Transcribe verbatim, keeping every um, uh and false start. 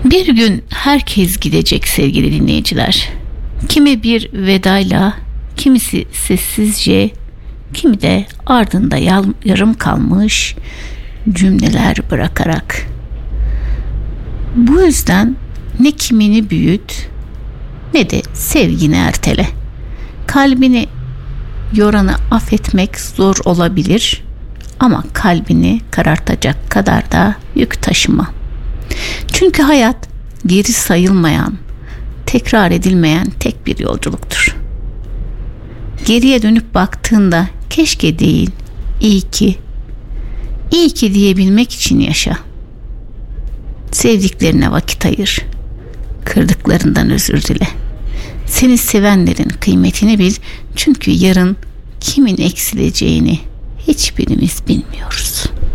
Bir gün herkes gidecek sevgili dinleyiciler. Kimi bir vedayla, kimisi sessizce, kimi de ardında yarım kalmış cümleler bırakarak. Bu yüzden ne kimini büyüt ne de sevgini ertele. Kalbini yoranı affetmek zor olabilir ama kalbini karartacak kadar da yük taşıma. Çünkü hayat geri sayılmayan, tekrar edilmeyen tek bir yolculuktur. Geriye dönüp baktığında keşke değil, iyi ki, iyi ki diyebilmek için yaşa. Sevdiklerine vakit ayır, kırdıklarından özür dile. Seni sevenlerin kıymetini bil, çünkü yarın kimin eksileceğini hiçbirimiz bilmiyoruz.